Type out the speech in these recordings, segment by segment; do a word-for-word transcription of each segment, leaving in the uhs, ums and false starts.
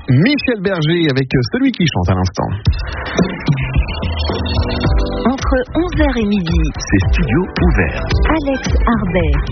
Michel Berger avec celui qui chante à l'instant. Entre onze heures et midi, c'est Studio Ouvert. Alex Harbert.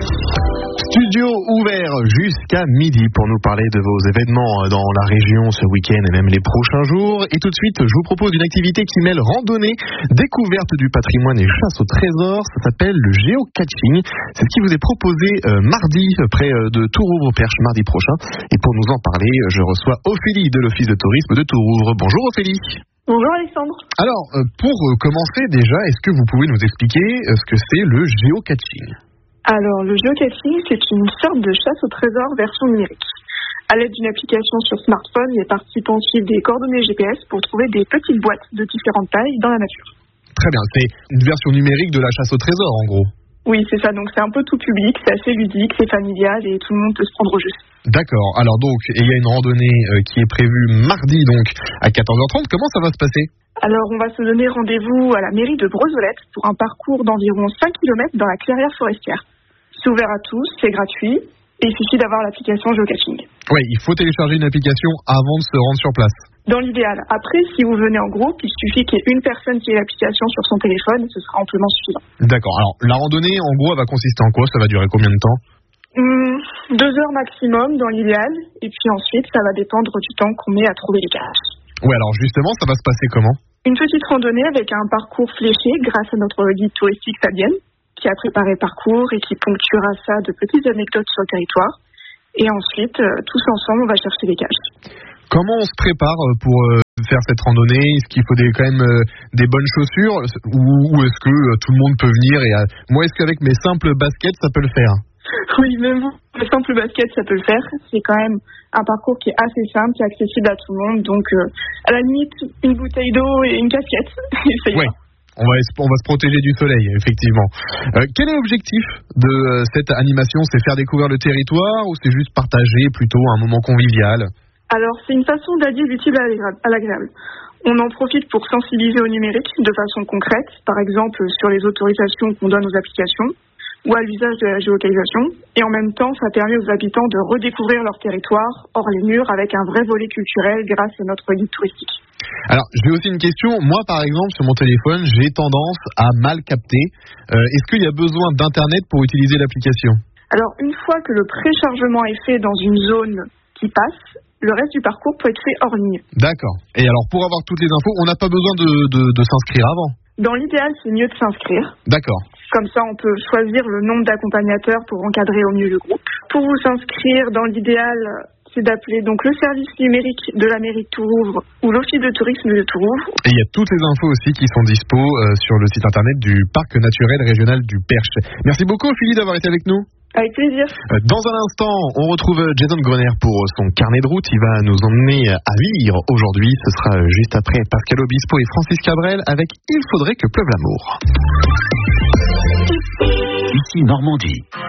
Studio ouvert jusqu'à midi pour nous parler de vos événements dans la région ce week-end et même les prochains jours. Et tout de suite, je vous propose une activité qui mêle randonnée, découverte du patrimoine et chasse au trésor. Ça s'appelle le géocaching. C'est ce qui vous est proposé euh, mardi près de Tourouvre-au-Perche, mardi prochain. Et pour nous en parler, je reçois Ophélie de l'Office de tourisme de Tourouvre. Bonjour Ophélie. Bonjour Alexandre. Alors, pour commencer déjà, est-ce que vous pouvez nous expliquer ce que c'est le géocaching ? Alors, le géocaching, c'est une sorte de chasse au trésor version numérique. À l'aide d'une application sur smartphone, les participants suivent des coordonnées G P S pour trouver des petites boîtes de différentes tailles dans la nature. Très bien, c'est une version numérique de la chasse au trésor en gros. Oui, c'est ça, donc c'est un peu tout public, c'est assez ludique, c'est familial et tout le monde peut se prendre au jeu. D'accord, alors donc, il y a une randonnée euh, qui est prévue mardi donc à quatorze heures trente, comment ça va se passer ? Alors, on va se donner rendez-vous à la mairie de Brozolette pour un parcours d'environ cinq kilomètres dans la clairière forestière. C'est ouvert à tous, c'est gratuit et il suffit d'avoir l'application géocaching. Oui, il faut télécharger une application avant de se rendre sur place. Dans l'idéal. Après, si vous venez en groupe, il suffit qu'il y ait une personne qui ait l'application sur son téléphone, ce sera amplement suffisant. D'accord. Alors, la randonnée, en gros, elle va consister en quoi ? Ça va durer combien de temps ? Hum, deux heures maximum dans l'idéal, et puis ensuite, ça va dépendre du temps qu'on met à trouver les caches. Ouais, alors justement, ça va se passer comment ? Une petite randonnée avec un parcours fléché grâce à notre guide touristique Fabienne, qui a préparé le parcours et qui ponctuera ça de petites anecdotes sur le territoire. Et ensuite, euh, tous ensemble, on va chercher les caches. Comment on se prépare pour euh, faire cette randonnée ? Est-ce qu'il faut des, quand même euh, des bonnes chaussures ? Ou, ou est-ce que euh, tout le monde peut venir et, euh, moi, est-ce qu'avec mes simples baskets, ça peut le faire ? Oui, même vous, le simple basket, ça peut le faire. C'est quand même un parcours qui est assez simple, qui est accessible à tout le monde. Donc, euh, à la limite, une bouteille d'eau et une casquette. Et ouais. On va, on va se protéger du soleil, effectivement. Euh, quel est l'objectif de euh, cette animation ? C'est faire découvrir le territoire ou c'est juste partager plutôt un moment convivial ? Alors, c'est une façon d'allier l'utile à l'agréable. On en profite pour sensibiliser au numérique de façon concrète, par exemple sur les autorisations qu'on donne aux applications ou à l'usage de la géolocalisation. Et en même temps, ça permet aux habitants de redécouvrir leur territoire hors les murs avec un vrai volet culturel grâce à notre guide touristique. Alors, j'ai aussi une question. Moi, par exemple, sur mon téléphone, j'ai tendance à mal capter. Euh, est-ce qu'il y a besoin d'Internet pour utiliser l'application ? Alors, une fois que le préchargement est fait dans une zone qui passe, le reste du parcours peut être fait hors ligne. D'accord. Et alors, pour avoir toutes les infos, on n'a pas besoin de, de, de s'inscrire avant ? Dans l'idéal, c'est mieux de s'inscrire. D'accord. Comme ça, on peut choisir le nombre d'accompagnateurs pour encadrer au mieux le groupe. Pour vous inscrire, dans l'idéal, c'est d'appeler donc le service numérique de la mairie de Tourouvre ou l'office de tourisme de Tourouvre. Et il y a toutes les infos aussi qui sont dispo euh, sur le site internet du parc naturel régional du Perche. Merci beaucoup Ophélie d'avoir été avec nous. Avec plaisir. Euh, dans un instant, on retrouve Jason Grener pour son carnet de route. Il va nous emmener à Vire aujourd'hui. Ce sera juste après Pascal Obispo et Francis Cabrel avec Il faudrait que pleuve l'amour. Ici Normandie.